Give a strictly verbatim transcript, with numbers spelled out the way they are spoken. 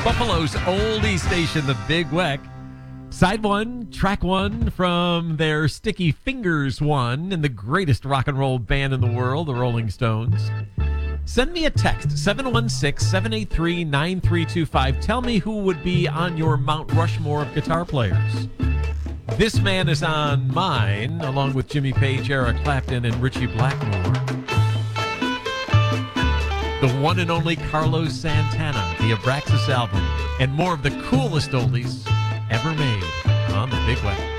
Buffalo's oldie station, the Big Weck. Side one, track one from their Sticky Fingers one and the greatest rock and roll band in the world, the Rolling Stones. Send me a text, seven one six, seven eight three, nine three two five. Tell me who would be on your Mount Rushmore of guitar players. This man is on mine, along with Jimmy Page, Eric Clapton, and Ritchie Blackmore. The one and only Carlos Santana, the Abraxas album, and more of the coolest oldies ever made on the Big Weck.